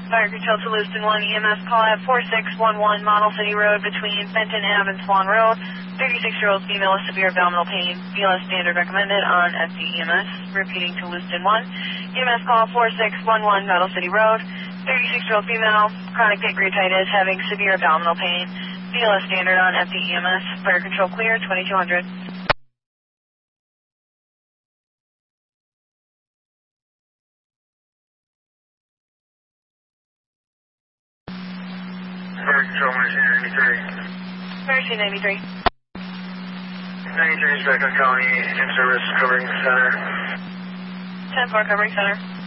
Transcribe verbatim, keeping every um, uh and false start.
Fire Control to Lewiston one, E M S call at four six one one Model City Road between Fenton Ave and Swan Road. thirty-six-year-old female with severe abdominal pain. B L S standard recommended on F D E M S. Repeating to Lewiston one. E M S call four six one one Model City Road. thirty-six-year-old female, chronic pancreatitis, having severe abdominal pain. B L S standard on F D E M S. Fire Control clear, twenty-two hundred. Fire Control, Mercy ninety-three. Mercy ninety-three. ninety-three is back on County in service covering center. ten four covering center.